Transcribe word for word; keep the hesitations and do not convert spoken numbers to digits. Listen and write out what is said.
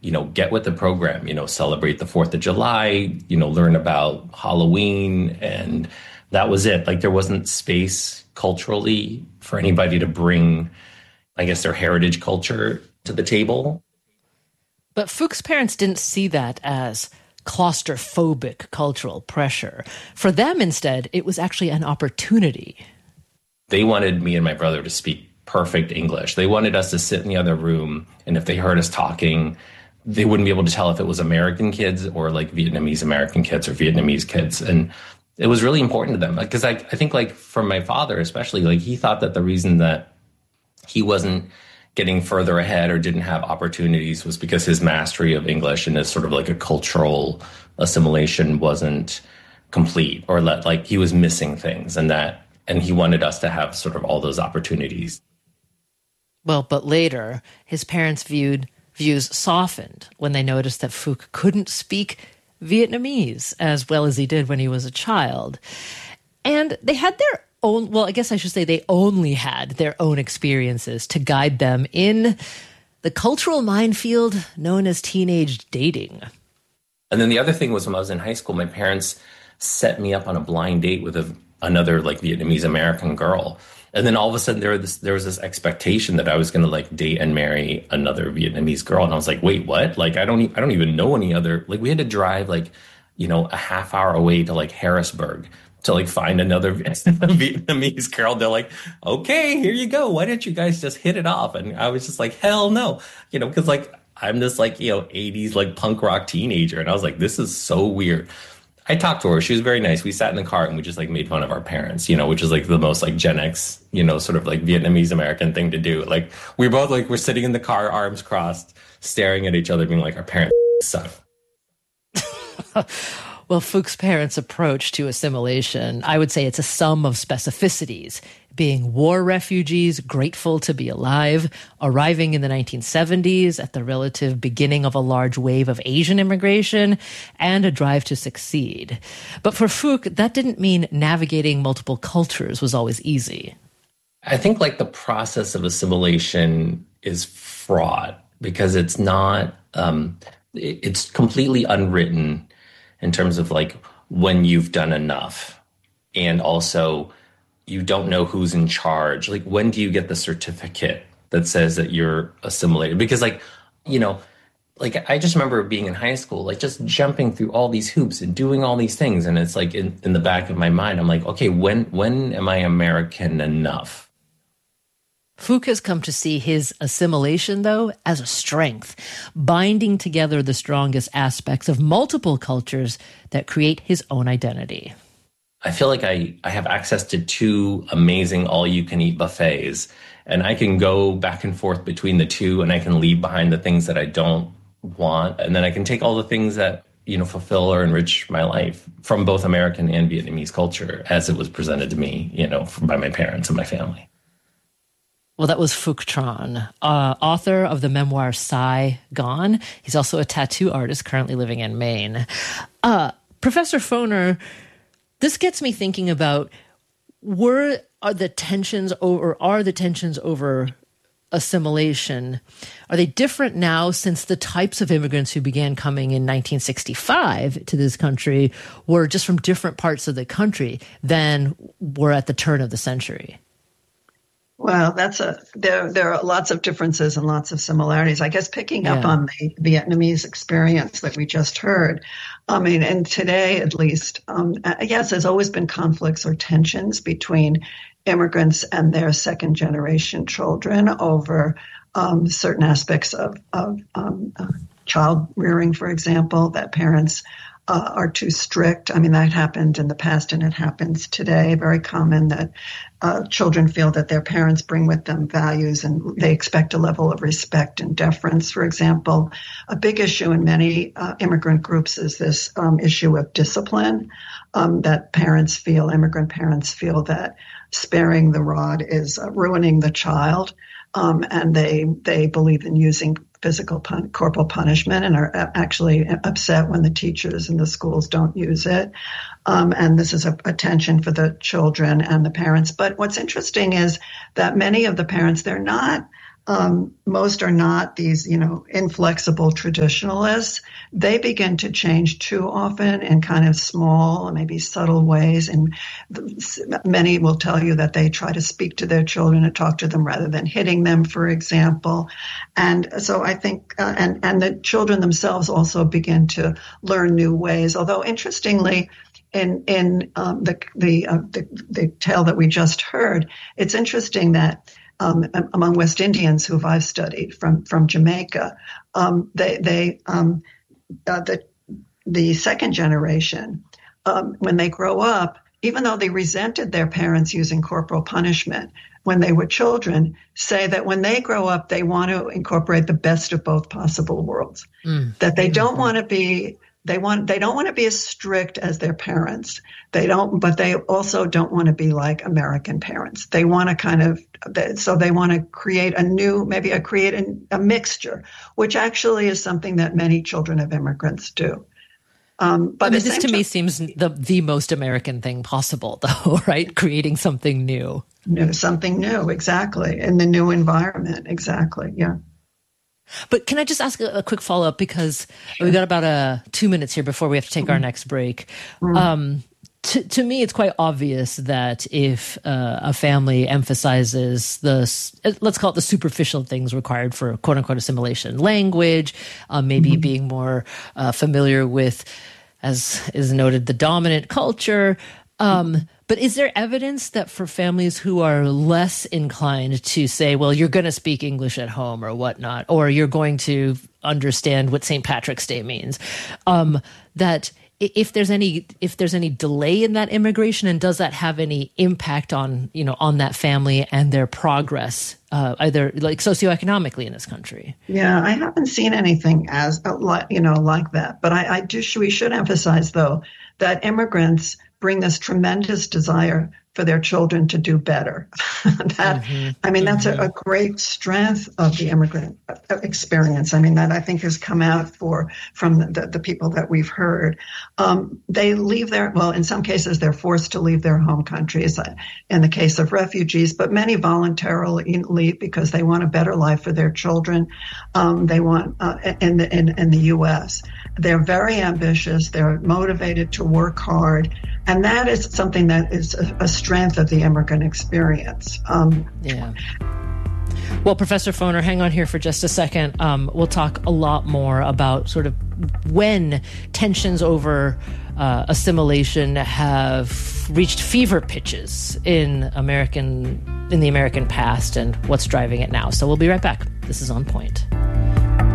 you know, get with the program, you know, celebrate the fourth of July, you know, learn about Halloween. And that was it. Like there wasn't space culturally for anybody to bring, I guess, their heritage culture to the table. But Phuc's parents didn't see that as claustrophobic cultural pressure. For them, instead, it was actually an opportunity. They wanted me and my brother to speak perfect English. They wanted us to sit in the other room, and if they heard us talking, they wouldn't be able to tell if it was American kids or like Vietnamese American kids or Vietnamese kids. And it was really important to them because I, I think like for my father, especially, like he thought that the reason that he wasn't getting further ahead or didn't have opportunities was because his mastery of English and his sort of like a cultural assimilation wasn't complete, or that like he was missing things, and that, and he wanted us to have sort of all those opportunities. Well, but later, his parents viewed views softened when they noticed that Phuc couldn't speak Vietnamese as well as he did when he was a child. And they had their own, well, I guess I should say they only had their own experiences to guide them in the cultural minefield known as teenage dating. And then the other thing was when I was in high school, my parents set me up on a blind date with a, another like Vietnamese American girl. And then all of a sudden there was this, there was this expectation that I was going to like date and marry another Vietnamese girl. And I was like, wait, what? Like, I don't, e- I don't even know any other, like we had to drive like, you know, a half hour away to like Harrisburg to like find another Vietnamese girl. They're like, okay, here you go. Why don't you guys just hit it off? And I was just like, hell no, you know, cause like, I'm this like, you know, eighties like punk rock teenager. And I was like, this is so weird. I talked to her. She was very nice. We sat in the car and we just like made fun of our parents, you know, which is like the most like Gen X, you know, sort of like Vietnamese American thing to do. Like we both like, we're sitting in the car, arms crossed, staring at each other, being like, our parents suck. Well, Phuc's parents' approach to assimilation, I would say it's a sum of specificities. Being war refugees, grateful to be alive, arriving in the nineteen seventies at the relative beginning of a large wave of Asian immigration, and a drive to succeed. But for Phuc, that didn't mean navigating multiple cultures was always easy. I think like the process of assimilation is fraught because it's not, um, it's completely unwritten in terms of like when you've done enough. And also you don't know who's in charge. Like when do you get the certificate that says that you're assimilated? Because like, you know, like I just remember being in high school, like just jumping through all these hoops and doing all these things. And it's like in, in the back of my mind, I'm like, okay, when, when am I American enough? Phuc has come to see his assimilation, though, as a strength, binding together the strongest aspects of multiple cultures that create his own identity. I feel like I, I have access to two amazing all-you-can-eat buffets, and I can go back and forth between the two, and I can leave behind the things that I don't want, and then I can take all the things that, you know, fulfill or enrich my life from both American and Vietnamese culture as it was presented to me, you know, by my parents and my family. Well, that was Phuc Tran, uh, author of the memoir Sai Gone. He's also a tattoo artist currently living in Maine. Uh, Professor Foner, this gets me thinking about, were are the tensions over, are the tensions over assimilation, are they different now since the types of immigrants who began coming in nineteen sixty-five to this country were just from different parts of the country than were at the turn of the century? Well, that's a there. There are lots of differences and lots of similarities. I guess picking Yeah. up on the Vietnamese experience that we just heard. I mean, and today at least, um, uh, yes, there's always been conflicts or tensions between immigrants and their second generation children over um, certain aspects of, of um, uh, child rearing, for example, that parents Uh, are too strict. I mean, that happened in the past and it happens today. Very common that uh, children feel that their parents bring with them values and they expect a level of respect and deference. For example, a big issue in many uh, immigrant groups is this um, issue of discipline, um, that parents feel, immigrant parents feel that sparing the rod is uh, ruining the child. Um, and they they believe in using physical pun- corporal punishment and are actually upset when the teachers in the schools don't use it. Um, and this is a, a tension for the children and the parents. But what's interesting is that many of the parents, they're not um, most are not these, you know, inflexible traditionalists. They begin to change too often in kind of small, maybe subtle ways. And many will tell you that they try to speak to their children and talk to them rather than hitting them, for example. And so I think, uh, and, and the children themselves also begin to learn new ways. Although interestingly, in, in um, the, the, uh, the, the tale that we just heard, it's interesting that Um, among West Indians who I've studied from, from Jamaica, um, they, they um, uh, the, the second generation, um, when they grow up, even though they resented their parents using corporal punishment when they were children, say that when they grow up, they want to incorporate the best of both possible worlds. Mm. That they don't want to be They want. They don't want to be as strict as their parents. They don't, but they also don't want to be like American parents. They want to kind of, so they want to create a new, maybe a create a, a mixture, which actually is something that many children of immigrants do. Um, but I mean, this to time, me seems the the most American thing possible, though, right? Creating something new, new, something new, exactly, in the new environment, exactly, yeah. But can I just ask a, a quick follow-up, because sure. we've got about uh, two minutes here before we have to take mm-hmm. our next break. Mm-hmm. Um, to, to me, it's quite obvious that if uh, a family emphasizes the, let's call it the superficial things required for quote-unquote assimilation, language, uh, maybe mm-hmm. being more uh, familiar with, as is noted, the dominant culture, um, but is there evidence that for families who are less inclined to say, well, you're going to speak English at home or whatnot, or you're going to understand what Saint Patrick's Day means, um, that if there's any if there's any delay in that immigration, and does that have any impact on, you know, on that family and their progress, uh, either like socioeconomically in this country? Yeah, I haven't seen anything as you know like that, but I, I do. We should emphasize though that immigrants bring this tremendous desire for their children to do better. that mm-hmm. I mean, that's mm-hmm. a, a great strength of the immigrant experience. I mean, that I think has come out for from the, the, the people that we've heard. Um, they leave their, well, in some cases, they're forced to leave their home countries, uh, in the case of refugees, but many voluntarily leave because they want a better life for their children. Um, they want, uh, in, the, in, in the U S They're very ambitious. They're motivated to work hard. And that is something that is a, a strength of the immigrant experience. Um, yeah. Well, Professor Foner, hang on here for just a second. Um, we'll talk a lot more about sort of when tensions over uh, assimilation have reached fever pitches in American in the American past and what's driving it now. So we'll be right back. This is On Point.